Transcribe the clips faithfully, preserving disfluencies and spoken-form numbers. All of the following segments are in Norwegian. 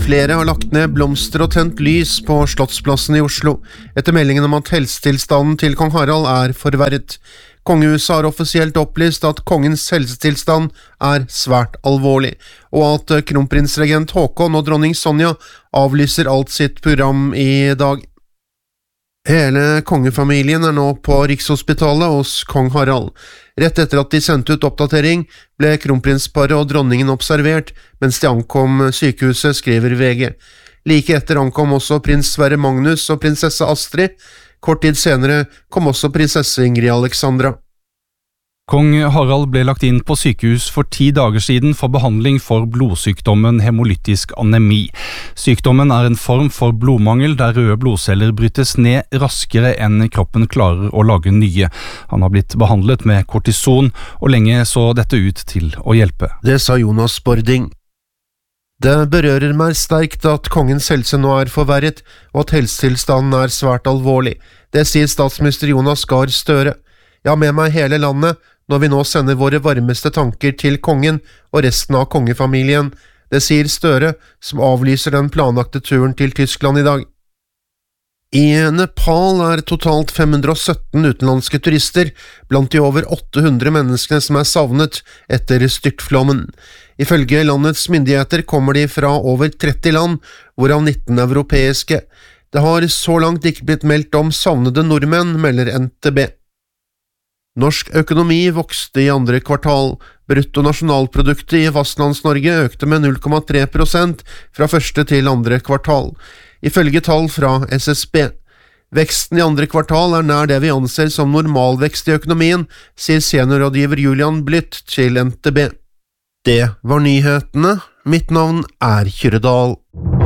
Flere har lagt ned blomster og tent lys på Slottsplassen i Oslo, etter meldingen om at helsetilstanden til kong Harald er forverret. Kongehuset har offisielt opplyst at kongens helsetilstand er svært alvorlig, og at kronprinsregent Håkon og dronning Sonja avlyser alt sitt program i dag. Hele kongefamilien er nå på Rikshospitalet hos kong Harald. Rett etter at de sendte ut oppdatering, ble kronprinsparet og dronningen observert mens de ankom sykehuset, skriver V G. Like etter ankom også prins Sverre Magnus og prinsesse Astrid. Kort tid senere kom også prinsesse Ingrid Alexandra. Kong Harald ble lagt inn på sykehus for ti dager siden for behandling for blodsykdommen hemolytisk anemi. Sykdommen er en form for blodmangel der røde blodceller brytes ned raskere enn kroppen klarer å lage nye. Han har blitt behandlet med kortison, og lenge så dette ut til å hjelpe. Det sa Jonas Bording. Det berører meg sterkt at kongens helse nå er forverret, og at helsetilstanden er svært alvorlig. Det sier statsminister Jonas Gahr Støre. Jeg har med meg hele landet, når vi nå sender våre varmeste tanker til kongen og resten av kongefamilien. Det sier Støre, som avlyser den planlagte turen til Tyskland i dag. I Nepal er totalt fem hundre og sytten utenlandske turister, blant de over åtte hundre menneskene som er savnet etter styrtflommen. Ifølge landets myndigheter kommer de fra over tretti land, hvorav nitten europeiske. Det har så langt ikke blitt meldt om savnede nordmenn, melder N T B. Norsk økonomi vokste i andre kvartal. Bruttonasjonalproduktet i Fastlands-Norge økte med null komma tre prosent fra første til andre kvartal, ifølge tall fra S S B. Veksten i andre kvartal er nær det vi anser som normalvekst i økonomien, sier seniorrådgiver Julian Blytt til N T B. Det var nyhetene. Mitt navn er Kyrredal.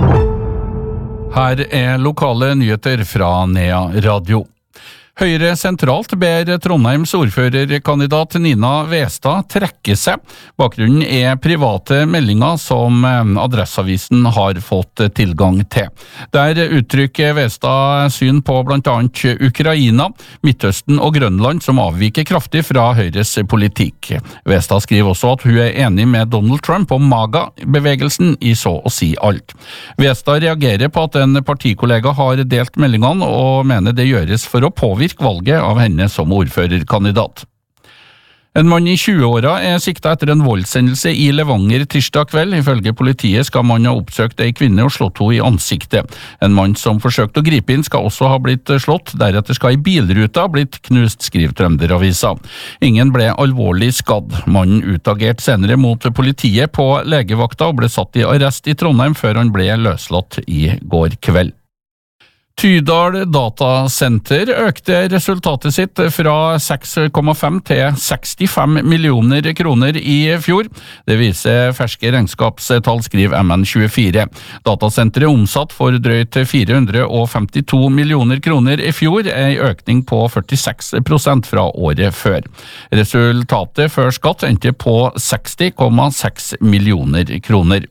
Her er lokale nyheter fra Nea Radio. Høyre sentralt ber Trondheims ordførerkandidat Nina Westad trekke seg. Bakgrunnen er private meldinger som Adresseavisen har fått tilgang til. Der uttrykker Westad syn på blant annet Ukraina, Midtøsten og Grønland som avviker kraftig fra Høyres politikk. Westad skriver også at hun er enig med Donald Trump om MAGA-bevegelsen i så å si alt. Westad reagerer på at en partikollega har delt meldingene og mener det gjøres for å påvirke valget av henne som ordførerkandidat. En mann i tjueåra er siktet etter en voldshendelse i Levanger tirsdag kveld. Ifølge politiet skal man ha oppsøkt ei kvinne og slått henne i ansiktet. En mann som forsøkte å gripe inn skal også ha blitt slått, deretter skal ei bilruta ha blitt knust, skriver Trønderavisa. Ingen ble alvorlig skadd. Mannen utagerte senere mot politiet på legevakta og ble satt i arrest i Trondheim før han ble løslatt i går kveld. Tydal Datasenter økte resultatet sitt fra seks komma fem til sekstifem millioner kroner i fjor. Det viser ferske regnskapstall, skriver M N tjuefire. Datasenteret omsatt for drøyt fire hundre og femtito millioner kroner i fjor, en økning på førtiseks prosent fra året før. Resultatet før skatt endte på seksti komma seks millioner kroner.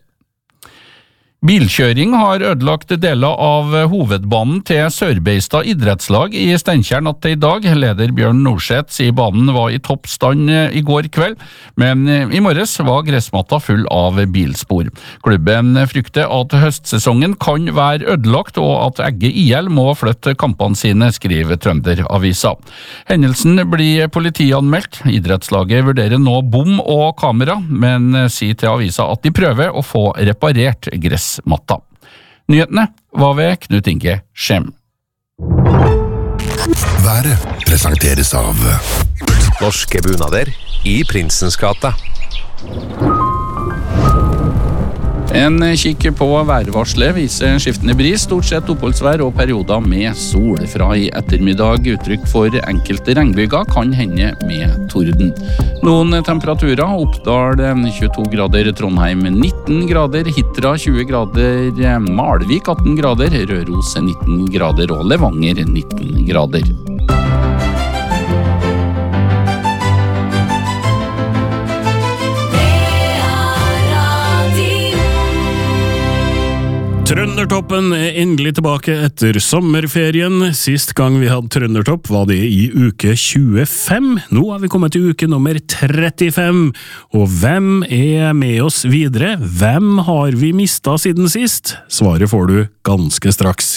Bilkjøring har ødelagt deler av hovedbanen til Sørbeistad idrettslag i Steinkjer natt til i dag. Leder Bjørn Norseth sier banen var i toppstand i går kveld, men i morges var gressmatta full av bilspor. Klubben frykter at høstsesongen kan være ødelagt og at Egge I L må flytte kampene sine, skriver Trønderavisa. Hendelsen blir politianmeldt. Idrettslaget vurderer nå bom og kamera, men sier til avisa at de prøver å få reparert gress. Matta. Nyhetene var ved Knut Inge Skjem. Været presenteres av Norske bunader i Prinsens gate. En kikk på værvarselet viser skiftende bris, stort sett oppholdsvær og perioder med sol. Fra i ettermiddag uttrykk for enkelte regnbyger, kan hende med torden. Noen temperaturer: Oppdal tjueto grader, Trondheim nitten grader, Hitra tjue grader, Malvik atten grader, Røros nitten grader og Levanger nitten grader. Trøndertoppen er endelig tilbake etter sommerferien. Sist gang vi hadde Trøndertopp var det i uke tjuefem. Nå har vi kommet til uke nummer trettifem. Og hvem er med oss videre? Hvem har vi mistet siden sist? Svaret får du ganske straks.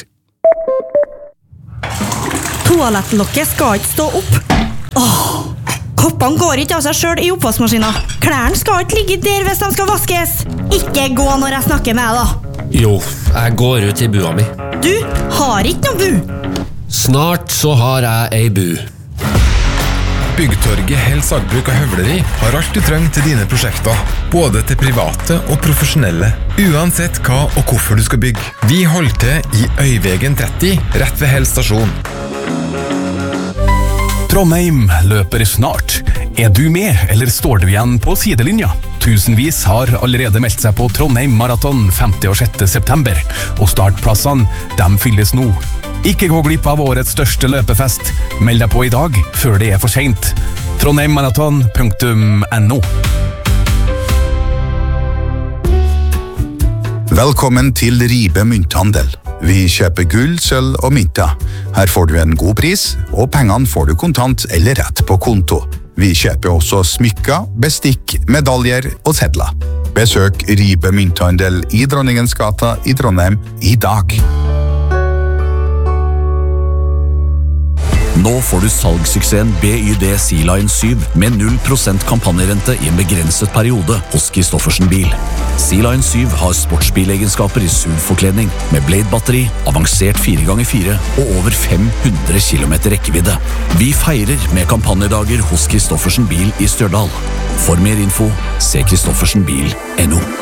Toalettlokket skal ikke stå opp. Åh, koppene går ikke av seg selv i oppvaskmaskinen. Klærne skal ikke ligge der hvis de skal vaskes. Ikke gå når jeg snakker med deg da. Jo, jeg går ut i bua mi. Du har ikke noe bu. Snart så har jeg ei bu. Byggtorget Hell Sagbruk og Høvleri har alt du trenger til dine prosjekter, både til private og profesjonelle, uansett hva og hvorfor du skal bygge. Vi holder til i Øyvegen tretti, rett ved Hell stasjon. Trondheim løper snart. Er du med, eller står du igjen på sidelinja? Tusenvis har allerede meldt seg på Trondheim Marathon femte og sjette september, og startplassene, de fylles nå. Ikke gå glipp av årets største løpefest. Meld deg på i dag, før det er for sent. trondheimmarathon punktum no. Velkommen til Ribe Mynthandel. Vi kjøper gull, sølv og mynter. Her får du en god pris, og pengene får du kontant eller rett på konto. Vi kjøper også smykker, bestikk, medaljer og sedler. Besøk Ribe Mynthandel i Dronningens gata i Trondheim i dag. Nå får du salgssuksessen B Y D Sea-Line syv med null prosent kampanjerente i en begrenset periode hos Kristoffersen Bil. Sea-Line syv har sportsbilegenskaper i S U V-forkledning med Blade-batteri, avansert fire ganger fire og over fem hundre kilometer rekkevidde. Vi feirer med kampanjedager hos Kristoffersen Bil i Stjørdal. For mer info, se kristoffersen bil punktum no.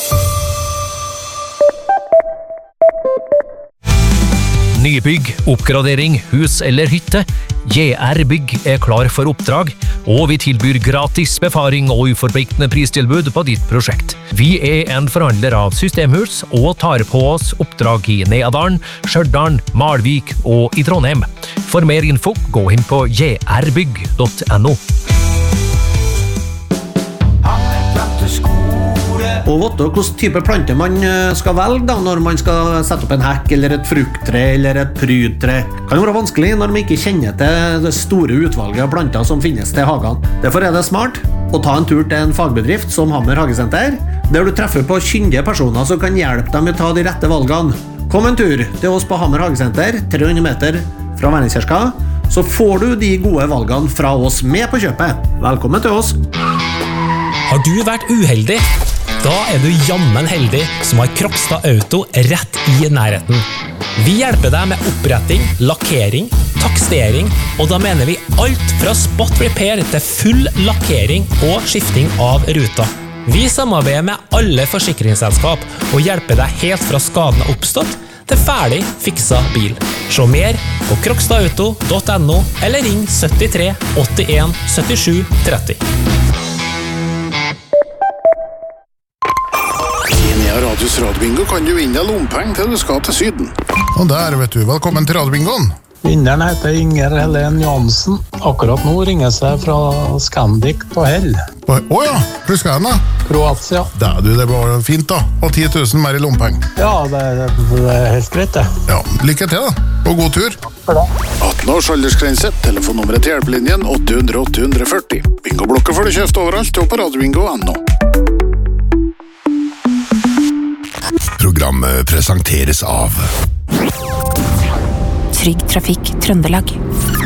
Nybygg, oppgradering, hus eller hytte. J R Bygg er klar for oppdrag, og vi tilbyr gratis befaring og uforpliktende pristilbud på ditt prosjekt. Vi er en forhandler av systemhus og tar på oss oppdrag i Neadalen, Stjørdalen, Malvik og i Trondheim. For mer info, gå inn på j r bygg punktum no. Og vet du hvilken type plante man skal velge da, når man skal sette opp en hekk eller et frukttre eller et prydtre. Det kan jo være vanskelig når man ikke kjenner til det store utvalget av planter som finnes til hagene. Derfor er det smart å ta en tur til en fagbedrift som Hammer Hagesenter, der du treffer på kyndige personer som kan hjelpe dem med å ta de rette valgene. Kom en tur til oss på Hammer Hagesenter, tre hundre meter fra Vennikirka, så får du de gode valgene fra oss med på kjøpet. Velkommen til oss! Har du vært uheldig? Da er du jammen heldig som har Krokstad Auto rett i nærheten. Vi hjelper deg med oppretting, lakkering, takstering, og da mener vi alt fra spot repair til full lakkering og skifting av ruta. Vi samarbeider med alle forsikringsselskap og hjelper deg helt fra skaden er oppstått til ferdig fiksa bil. Se mer på krokstadauto punktum no eller ring syttitre åttien syttisju tretti. Radios Radiobingo kan du vinne lompeng til du skal til Syden. Og der, vet du, velkommen til Radiobingoen. Vinneren heter Inger Helen Jansen. Akkurat nå ringer seg fra Scandic på Hell. Åja, hvor skal han da? Kroatia. Da, du, det var fint da. Og ti tusen mer i lompeng. Ja, det, det er helt greit det. Ja, lykke til da. Og god tur. For det. atten års aldersgrense, telefonnummeret til hjelpelinjen åtte hundre åtte hundre førti. Bingo-blokker får du kjøpt overalt og på radiobingo punktum no. Programmet presenteres av Trygg Trafikk Trøndelag.